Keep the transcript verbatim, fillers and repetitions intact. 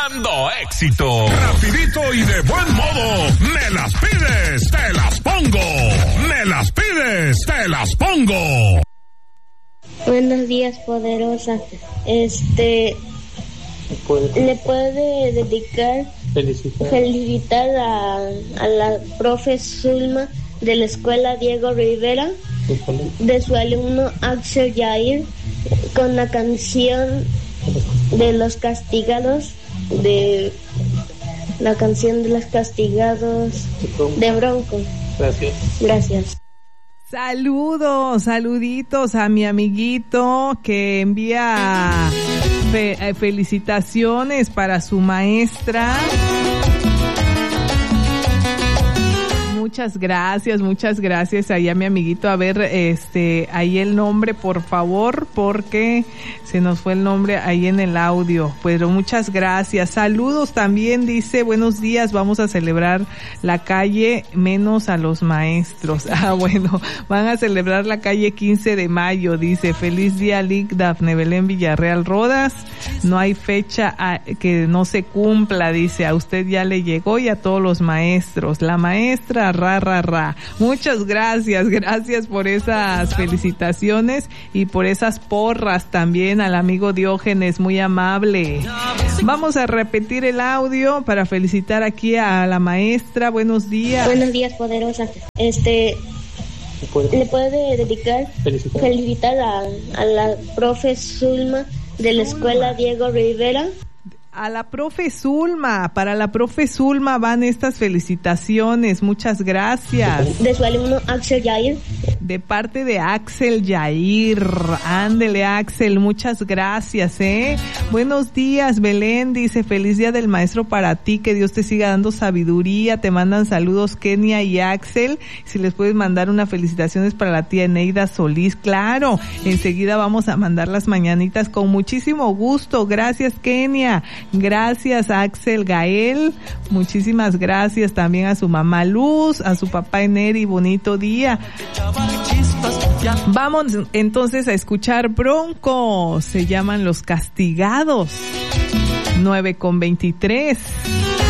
dando éxito. Rapidito y de buen modo. Me las pides, te las pongo. Me las pides, te las pongo. Buenos días, poderosa. Este, ¿le puede dedicar, felicitar, felicitar a, a la profe Zulma de la escuela Diego Rivera, de su alumno Axel Jair, con la canción de los castigados, de la canción de los castigados de Bronco? Gracias. Gracias. Saludos, saluditos a mi amiguito que envía fe- felicitaciones para su maestra. Muchas gracias, muchas gracias ahí a mi amiguito. A ver, este, ahí el nombre, por favor, porque se nos fue el nombre ahí en el audio. Pero muchas gracias. Saludos también, dice, buenos días, vamos a celebrar la calle menos a los maestros. Ah, bueno, van a celebrar la calle quince de mayo, dice, feliz día, Lic Dafne Belén Villarreal Rodas. No hay fecha a, que no se cumpla, dice, a usted ya le llegó y a todos los maestros. La maestra, ra, ra, ra. Muchas gracias, gracias por esas felicitaciones y por esas porras también al amigo Diógenes, muy amable. Vamos a repetir el audio para felicitar aquí a la maestra. Buenos días. Buenos días, poderosa. Este, ¿le puede dedicar, felicitar, felicitar a, a la profe Zulma de la escuela Diego Rivera? A la profe Zulma, para la profe Zulma van estas felicitaciones, muchas gracias. De su alumno Axel Jair. De parte de Axel Jair, ándele Axel, muchas gracias, eh. Buenos días, Belén, dice, feliz día del maestro para ti, que Dios te siga dando sabiduría, te mandan saludos Kenia y Axel, si les puedes mandar unas felicitaciones para la tía Neida Solís, claro, enseguida vamos a mandar las mañanitas con muchísimo gusto, gracias Kenia. Gracias a Axel Gael, muchísimas gracias también a su mamá Luz, a su papá Eneri, bonito día. Vamos entonces a escuchar Bronco, se llaman Los Castigados, nueve con veintitrés.